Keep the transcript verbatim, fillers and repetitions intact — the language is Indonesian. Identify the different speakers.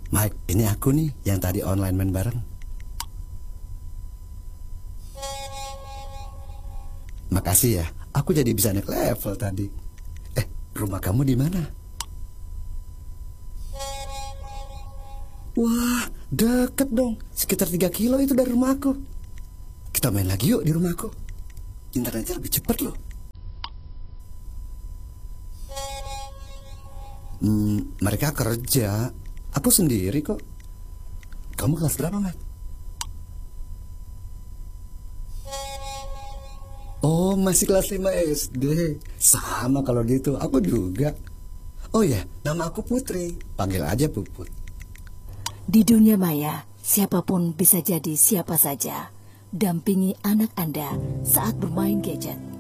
Speaker 1: Mike, ini aku nih yang tadi online main bareng. Makasih ya, aku jadi bisa naik level tadi. Eh, rumah kamu di mana? Wah, deket dong. Sekitar tiga kilo itu dari rumahku. Kita main lagi yuk di rumahku. Internetnya lebih cepat loh. Hmm, mereka kerja. Aku sendiri kok. Kamu kelas berapa, Mat? Oh, masih kelas lima S D. Sama kalau gitu, aku juga. Oh ya, nama aku Putri. Panggil aja Puput.
Speaker 2: Di dunia maya, siapapun bisa jadi siapa saja. Dampingi anak Anda saat bermain gadget.